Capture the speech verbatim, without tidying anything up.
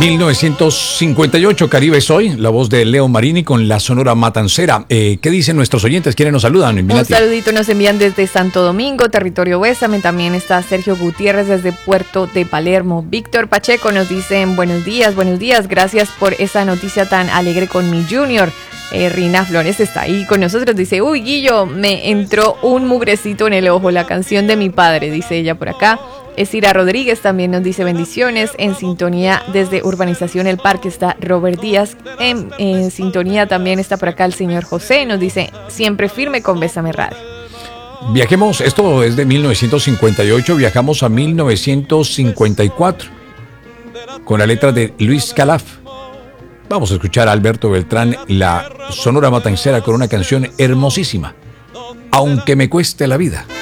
mil novecientos cincuenta y ocho, Caribe Soy, la voz de Leo Marini con la Sonora Matancera. Eh, ¿Qué dicen nuestros oyentes? ¿Quiénes nos saludan? Un Milati. saludito nos envían desde Santo Domingo, territorio Bésame. También está Sergio Gutiérrez desde Puerto de Palermo. Víctor Pacheco nos dice buenos días, buenos días. Gracias por esa noticia tan alegre con mi Junior. Eh, Rina Flores está ahí con nosotros. Dice, uy, Guillo, me entró un mugrecito en el ojo. La canción de mi padre, dice ella por acá. Esira Rodríguez también nos dice bendiciones. En sintonía desde Urbanización El Parque está Robert Díaz. En, en sintonía también está por acá el señor José. Nos dice, siempre firme con Bésame Radio. Viajemos, esto es de mil novecientos cincuenta y ocho, viajamos a mil novecientos cincuenta y cuatro con la letra de Luis Calaf. Vamos a escuchar a Alberto Beltrán, la Sonora Matancera, con una canción hermosísima, Aunque me cueste la vida.